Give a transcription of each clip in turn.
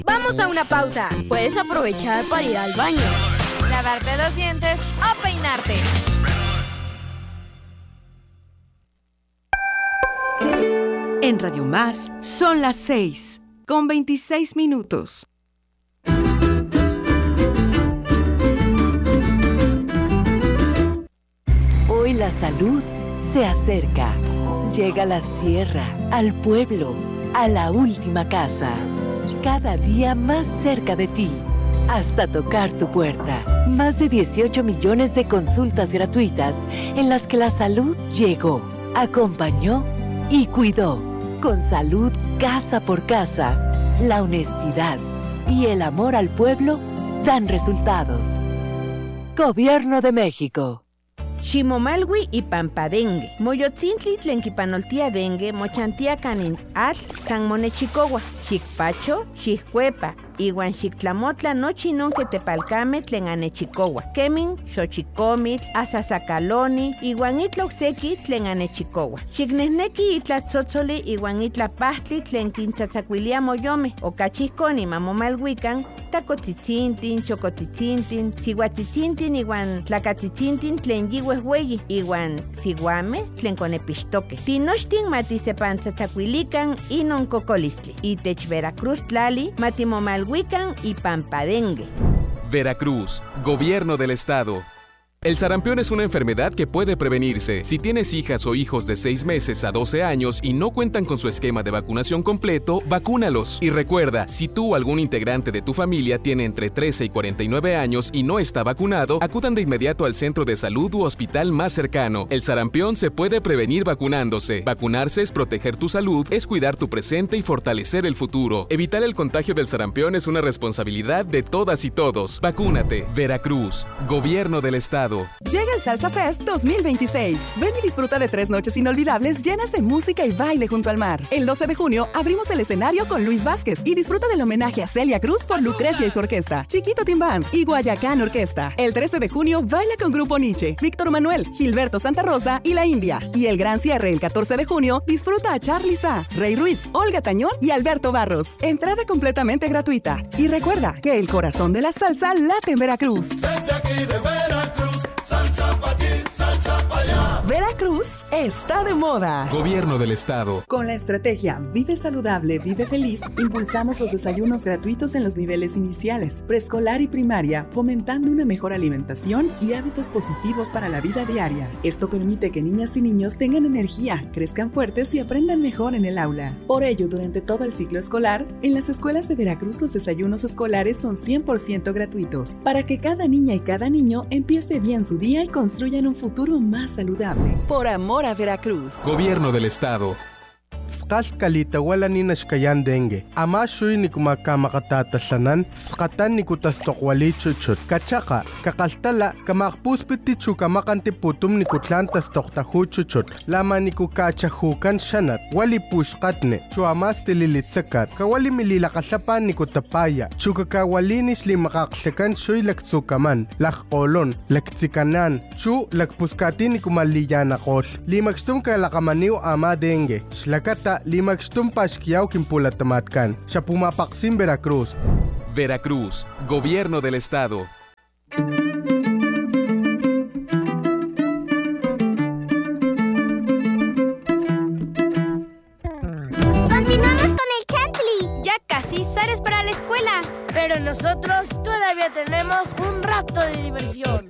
Vamos a una pausa. Puedes aprovechar para ir al baño, lavarte los dientes o peinarte. En Radio Más son las 6:26. Hoy la salud se acerca. Llega a la sierra, al pueblo, a la última casa. Cada día más cerca de ti, hasta tocar tu puerta. Más de 18 millones de consultas gratuitas en las que la salud llegó, acompañó y cuidó. Con salud casa por casa, la honestidad y el amor al pueblo dan resultados. Gobierno de México. Ximomalwi y Pampadengue. Moyotzintli tlenquipanoltia dengue, mochantia canin atl, san monechicowa, xicpacho, xiccuepa, iwan xictlamotla nochi non que tepalcame tlen anechicowa. Kemin, xochicomit, asasacaloni, iwan itloxeki tlen anechicowa. Xicnehneki itlatzotzoli iwan itlapahtli tlen quintzatzacuilia moyome, okachihconi mamomalhuican, tacotzitzinthin, chocotzitzinthin, sihuatzitzinthin iwan tlacatzitzintin tlen yihuehueyi, iwan siguame tlen conepixtoque. Tinochtin matisepantzatzacuilican inon cocolistli. Itech Veracruz tlali matimomalhuican y Pampadengue. Veracruz, Gobierno del Estado. El sarampión es una enfermedad que puede prevenirse. Si tienes hijas o hijos de 6 meses a 12 años y no cuentan con su esquema de vacunación completo, vacúnalos. Y recuerda, si tú o algún integrante de tu familia tiene entre 13 y 49 años y no está vacunado, acudan de inmediato al centro de salud u hospital más cercano. El sarampión se puede prevenir vacunándose. Vacunarse es proteger tu salud, es cuidar tu presente y fortalecer el futuro. Evitar el contagio del sarampión es una responsabilidad de todas y todos. Vacúnate. Veracruz, Gobierno del Estado. Llega el Salsa Fest 2026. Ven y disfruta de 3 noches inolvidables llenas de música y baile junto al mar. El 12 de junio abrimos el escenario con Luis Vázquez y disfruta del homenaje a Celia Cruz por Lucrecia y su orquesta, Chiquito Team Band y Guayacán Orquesta. El 13 de junio baila con Grupo Nietzsche, Víctor Manuel, Gilberto Santa Rosa y La India. Y el gran cierre el 14 de junio disfruta a Charly Sa, Rey Ruiz, Olga Tañón y Alberto Barros. Entrada completamente gratuita. Y recuerda que el corazón de la salsa late en Veracruz. Desde aquí de Veracruz, salsa pa' aquí, salsa pa' allá. Veracruz está de moda. Gobierno del Estado. Con la estrategia Vive Saludable, Vive Feliz, impulsamos los desayunos gratuitos en los niveles iniciales, preescolar y primaria, fomentando una mejor alimentación y hábitos positivos para la vida diaria. Esto permite que niñas y niños tengan energía, crezcan fuertes y aprendan mejor en el aula. Por ello, durante todo el ciclo escolar, en las escuelas de Veracruz los desayunos escolares son 100% gratuitos, para que cada niña y cada niño empiece bien su día y construyan un futuro más saludable. Por amor a Veracruz. Gobierno del Estado. Kalita wala ni nashkayan dengue. Ama shuy ni kumakamatatatasanan, skatan ni kutastokwali chuchut. Kachaka, kakaltala, kamakpuspiti chukamakanti putum ni kutlantas toktahu chuchut. Lama ni kukachahukan shanat, wali pushkatne, chuamas tililitsakat, kawali mililakasapan ni kutapaya, chukakawalinis li makaksekan shuy laktsukaman, lakkolon, laktsikanan, chu lakpuskati ni kumaliyanakol. Limakstum kalakamaniw ama dengue. Shlakata limakstum pashkiyaw kimpulatamatkan. Siya pumapaksim Veracruz. Veracruz, Gobierno del Estado. Continuamos con el Chantley. Ya casi sales para la escuela, pero nosotros todavía tenemos un rato de diversión.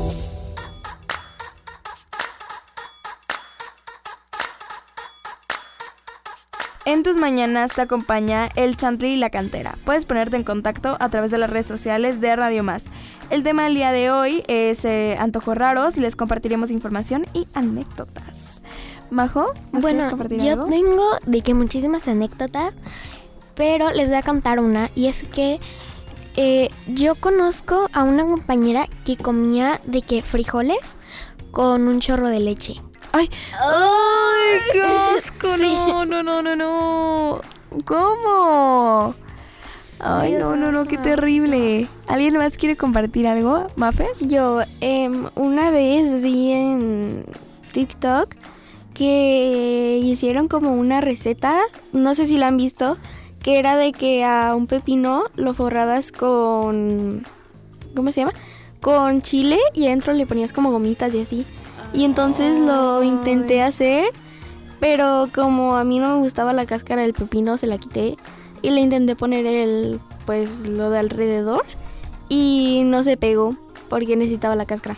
En tus mañanas te acompaña el Chantley y la Cantera. Puedes ponerte en contacto a través de las redes sociales de Radio Más. El tema del día de hoy es antojos raros. Les compartiremos información y anécdotas. Majo, ¿nos quieres compartir algo? Yo tengo de que muchísimas anécdotas, pero les voy a contar una. Y es que yo conozco a una compañera que comía de que frijoles con un chorro de leche. ¡Ay! ¡Ay, qué asco! Sí. No. ¿Cómo? Ay, no, qué terrible. ¿Alguien más quiere compartir algo, Mafe? Yo una vez vi en TikTok que hicieron como una receta, no sé si lo han visto, que era de que a un pepino lo forrabas con... ¿Cómo se llama? Con chile y adentro le ponías como gomitas y así. Y entonces lo intenté hacer, pero como a mí no me gustaba la cáscara del pepino, se la quité y le intenté poner pues lo de alrededor y no se pegó porque necesitaba la cáscara.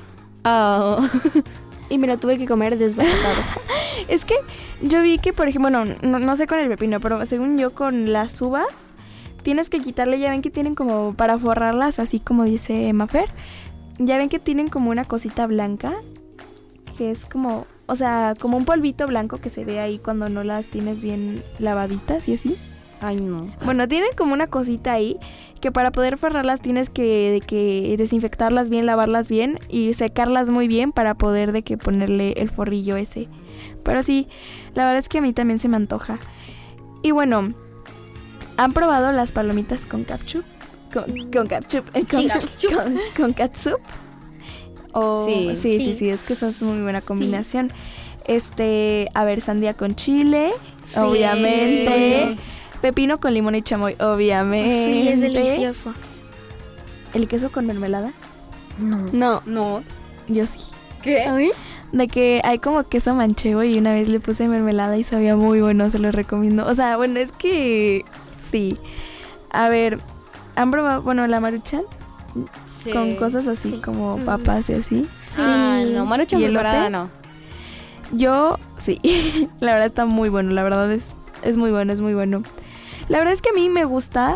Y me lo tuve que comer desbaratado. Es que yo vi que, por ejemplo, no sé con el pepino, pero según yo con las uvas tienes que quitarle, ya ven que tienen como para forrarlas, así como dice Mafer, ya ven que tienen como una cosita blanca, que es como, o sea, como un polvito blanco que se ve ahí cuando no las tienes bien lavaditas y así. Ay, no. Bueno, tienen como una cosita ahí que para poder forrarlas tienes que desinfectarlas bien, lavarlas bien y secarlas muy bien para poder de que ponerle el forrillo ese. Pero sí, la verdad es que a mí también se me antoja. Y bueno, ¿han probado las palomitas con ketchup? Con catsup. Sí, es que eso es muy buena combinación. A ver, sandía con chile, sí, obviamente. Pepino con limón y chamoy, obviamente. Sí, es delicioso. ¿El queso con mermelada? No. Yo sí. ¿Qué? ¿A mí? De que hay como queso manchego y una vez le puse mermelada y sabía muy bueno, se lo recomiendo. O sea, bueno, es que sí. A ver, ¿han probado, la Maruchan? Sí. Con cosas así como papas y así. Sí. No, Maruchan preparada no. Yo, sí. La verdad está muy bueno, la verdad es muy bueno, es muy bueno. La verdad es que a mí me gusta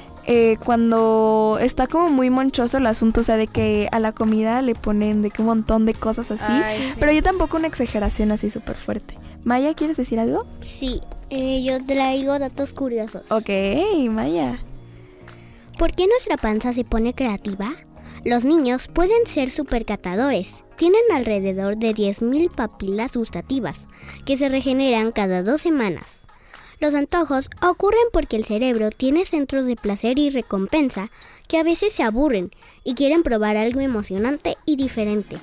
cuando está como muy monchoso el asunto, o sea, de que a la comida le ponen de que un montón de cosas así. Ay, sí. Pero yo tampoco una exageración así súper fuerte. Maya, ¿quieres decir algo? Sí, yo traigo datos curiosos. Ok, Maya. ¿Por qué nuestra panza se pone creativa? Los niños pueden ser supercatadores. Tienen alrededor de 10.000 papilas gustativas que se regeneran cada 2 semanas. Los antojos ocurren porque el cerebro tiene centros de placer y recompensa que a veces se aburren y quieren probar algo emocionante y diferente.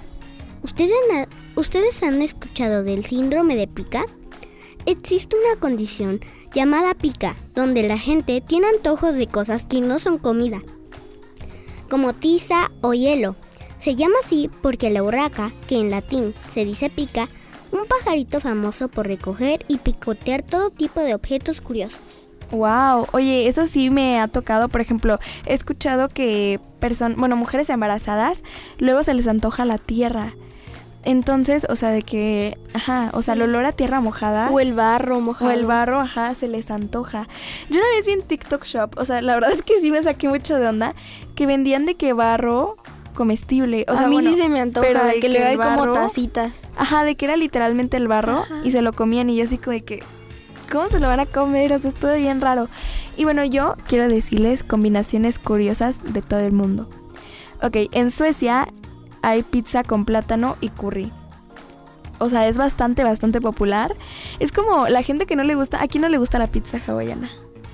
¿Ustedes han escuchado del síndrome de pica? Existe una condición llamada pica, donde la gente tiene antojos de cosas que no son comida, como tiza o hielo. Se llama así porque la urraca, que en latín se dice pica, un pajarito famoso por recoger y picotear todo tipo de objetos curiosos. Wow, oye, eso sí me ha tocado. Por ejemplo, he escuchado que mujeres embarazadas luego se les antoja la tierra. Entonces, o sea, de que, el olor a tierra mojada. O el barro mojado. O el barro, se les antoja. Yo una vez vi en TikTok Shop, o sea, la verdad es que sí me saqué mucho de onda, que vendían de que barro comestible. O sea, a mí sí se me antoja, pero de que le hay como tacitas. De que era literalmente el barro y se lo comían y yo así como de que, ¿cómo se lo van a comer? O sea, es todo bien raro. Y bueno, yo quiero decirles combinaciones curiosas de todo el mundo. Ok, en Suecia hay pizza con plátano y curry. O sea, es bastante popular. Es como la gente que no le gusta, ¿a quién no le gusta la pizza hawaiana?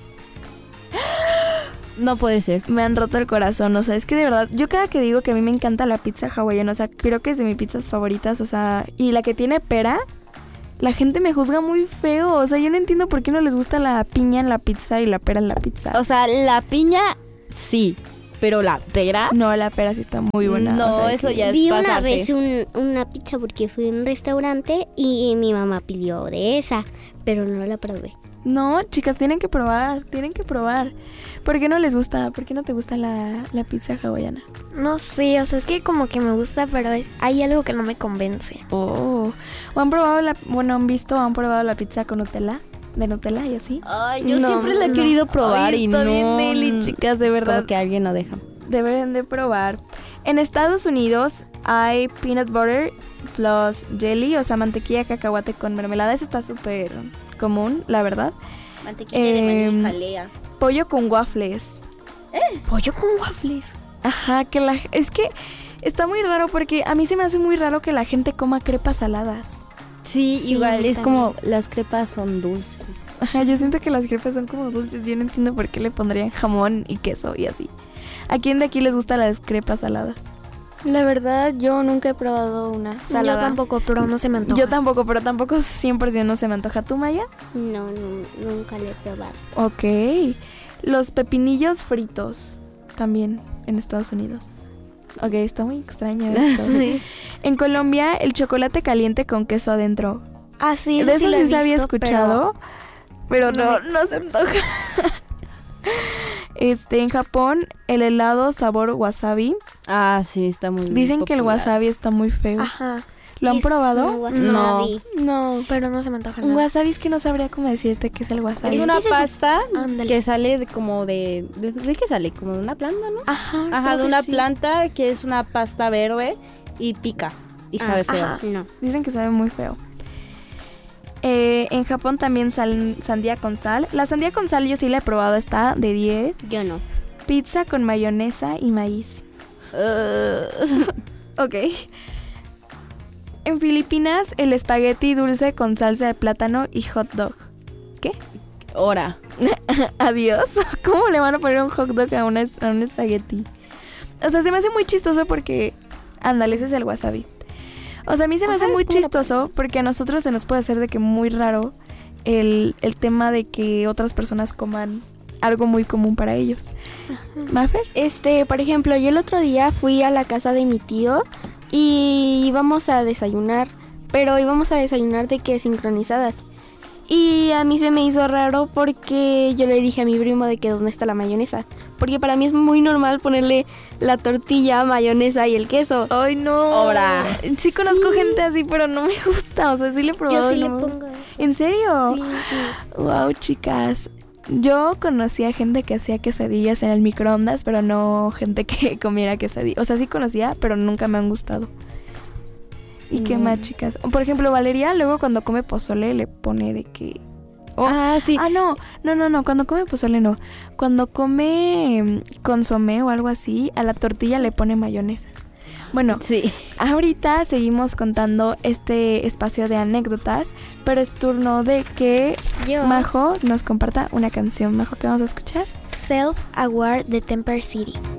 No puede ser. Me han roto el corazón, o sea, es que de verdad, yo cada que digo que a mí me encanta la pizza hawaiana, o sea, creo que es de mis pizzas favoritas, o sea, y la que tiene pera, la gente me juzga muy feo, o sea, yo no entiendo por qué no les gusta la piña en la pizza y la pera en la pizza. O sea, la piña, sí, pero la pera... No, la pera sí está muy buena. No, o sea, eso ya es vi pasarse. una vez una pizza porque fui a un restaurante y mi mamá pidió de esa, pero no la probé. No, chicas, tienen que probar. ¿Por qué no les gusta? ¿Por qué no te gusta la pizza hawaiana? No sé, o sea, es que como que me gusta, pero hay algo que no me convence. ¿O han probado han probado la pizza con Nutella? ¿De Nutella y así? Ay, yo siempre la he querido probar. Ay, está bien deli, chicas, de verdad. Como que alguien no deja. Deben de probar. En Estados Unidos hay peanut butter plus jelly, o sea, mantequilla de cacahuate con mermelada. Eso está súper común, la verdad. Mantequilla de maní, jalea. Pollo con waffles. ¿Pollo con waffles? Es que está muy raro porque a mí se me hace muy raro que la gente coma crepas saladas. Sí, igual, es como las crepas son dulces. Yo siento que las crepas son como dulces. Yo no entiendo por qué le pondrían jamón y queso y así. ¿A quién de aquí les gustan las crepas saladas? La verdad, yo nunca he probado una salada. Yo tampoco, pero no se me antoja. Yo tampoco, pero tampoco 100% no se me antoja. ¿Tú, Maya? No, nunca le he probado. Ok. Los pepinillos fritos también en Estados Unidos. Ok, está muy extraño esto. Sí. En Colombia, el chocolate caliente con queso adentro. Ah, sí, de eso sí lo he sí se había visto, escuchado, pero no se antoja. En Japón, el helado sabor wasabi. Ah, sí, está muy Dicen que el popular. wasabi está muy feo. Ajá. ¿Lo han probado? No, pero no se me antoja Un nada. wasabi es que no sabría cómo decirte qué es el wasabi. Es una pasta Ándale. que sale ¿de qué sale? Como de una planta, ¿no? Ajá, Ajá, creo de que una sí. planta que es una pasta verde y pica y sabe feo. Ajá. No. Dicen que sabe muy feo. En Japón también sandía con sal. La sandía con sal yo sí la he probado, está de 10. Yo no. Pizza con mayonesa y maíz. Ok. En Filipinas, el espagueti dulce con salsa de plátano y hot dog. ¿Qué? Ahora. Adiós. ¿Cómo le van a poner un hot dog a un espagueti? O sea, se me hace muy chistoso porque... Ándale, ese es el wasabi. O sea, a mí se me hace muy chistoso porque a nosotros se nos puede hacer de que muy raro el tema de que otras personas coman algo muy común para ellos. ¿Mafer? Por ejemplo, yo el otro día fui a la casa de mi tío y íbamos a desayunar, pero íbamos a desayunar de que sincronizadas. Y a mí se me hizo raro porque yo le dije a mi primo de que dónde está la mayonesa. Porque para mí es muy normal ponerle la tortilla, mayonesa y el queso. ¡Ay, no! Ahora. Sí conozco gente así, pero no me gusta. O sea, sí le he probado. Yo sí le no. pongo eso. ¿En serio? Sí, sí. Wow, chicas. Yo conocía gente que hacía quesadillas en el microondas, pero no gente que comiera quesadillas. O sea, sí conocía, pero nunca me han gustado. ¿Y qué más, chicas? Por ejemplo, Valeria luego cuando come pozole le pone de que... sí. Ah, no. Cuando come pozole no. Cuando come consomé o algo así, a la tortilla le pone mayonesa. Bueno, sí. Ahorita seguimos contando este espacio de anécdotas, pero es turno de que Majo nos comparta una canción. Majo, ¿qué vamos a escuchar? Self-Aware de Temper City.